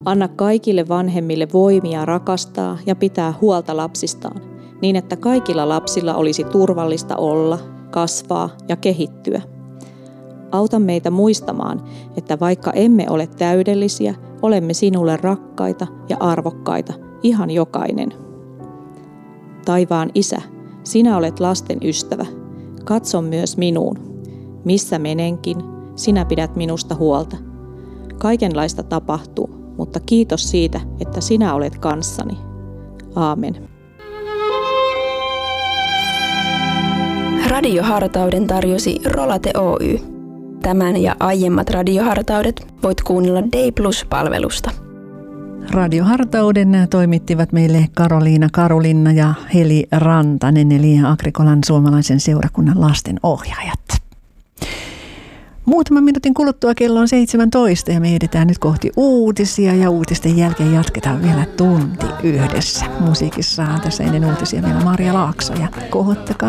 Anna kaikille vanhemmille voimia rakastaa ja pitää huolta lapsistaan, niin että kaikilla lapsilla olisi turvallista olla, kasvaa ja kehittyä. Auta meitä muistamaan, että vaikka emme ole täydellisiä, olemme sinulle rakkaita ja arvokkaita, ihan jokainen. Taivaan Isä, sinä olet lasten ystävä. Katso myös minuun. Missä menenkin, sinä pidät minusta huolta. Kaikenlaista tapahtuu, mutta kiitos siitä, että sinä olet kanssani. Aamen. Radiohartauden tarjosi Rolate Oy. Tämän ja aiemmat radiohartaudet voit kuunnella Day Plus-palvelusta. Radiohartauden toimittivat meille Karoliina Karulinna ja Heli Rantanen, eli Agrikolan suomalaisen seurakunnan lastenohjaajat. Muutaman minuutin kuluttua kello on 17 ja me edetään nyt kohti uutisia ja uutisten jälkeen jatketaan vielä tunti yhdessä. Musiikissa tässä ennen uutisia meillä Marja Laakso ja kohottakaa